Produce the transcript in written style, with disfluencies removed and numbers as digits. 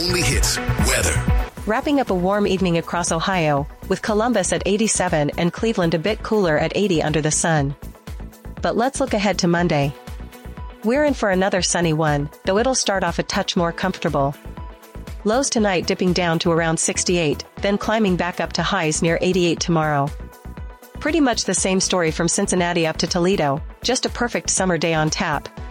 only hits, weather. Wrapping up a warm evening across Ohio, with Columbus at 87 and Cleveland a bit cooler at 80 under the sun. But let's look ahead to Monday. We're in for another sunny one, though it'll start off a touch more comfortable. Lows tonight dipping down to around 68, then climbing back up to highs near 88 tomorrow. Pretty much the same story from Cincinnati up to Toledo, just a perfect summer day on tap.